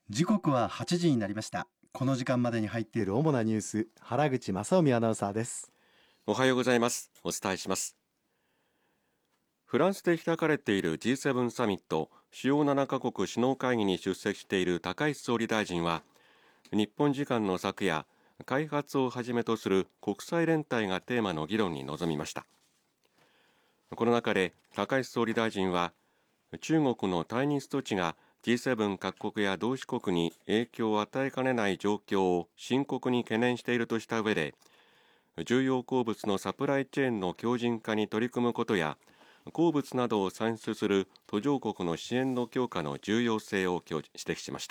時刻は8時になりました。この時間までに入っている主なニュース、原口正臣アナウンサーです。 おはようございます。お伝えします。フランスで開かれている G7 サミット主要7カ国首脳会議に出席している高市総理大臣は、日本時間の昨夜、開発をはじめとする国際連帯がテーマの議論に臨みました。この中で高市総理大臣は、中国の対日措置が G7 各国や同志国に影響を与えかねない状況を深刻に懸念しているとした上で、重要鉱物のサプライチェーンの強靭化に取り組むことや、鉱物などを産出する途上国の支援の強化の重要性を指摘しました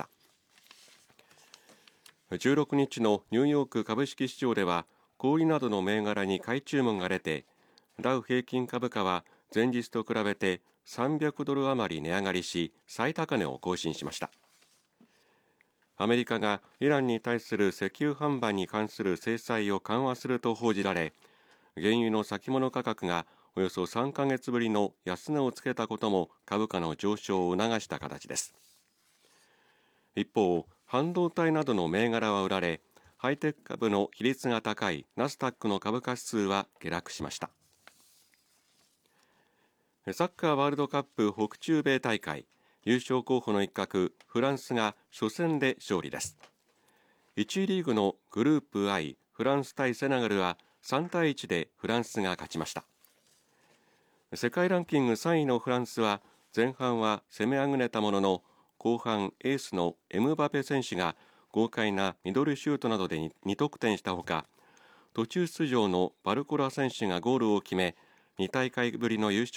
。16日のニューヨーク株式市場では、小売などの銘柄に買い注文が出て、ダウ平均株価は前日と比べて300ドル余り値上がりし、最高値を更新しました。アメリカがイランに対する石油販売に関する制裁を緩和すると報じられ、原油の先物価格がおよそ3ヶ月ぶりの安値をつけたことも株価の上昇を促した形です。一方、半導体などの銘柄は売られ、ハイテク株の比率が高いナスダックの株価指数は下落しました。サッカーワールドカップ北中米大会、優勝候補の一角フランスが初戦で勝利です。1位リーグのグループ I フランス対セネガルは3対1でフランスが勝ちました。世界ランキング3位のフランスは前半は攻めあぐねたものの、後半エースのエムバペ選手が豪快なミドルシュートなどで2得点したほか、途中出場のバルコラ選手がゴールを決め2大会ぶりの優勝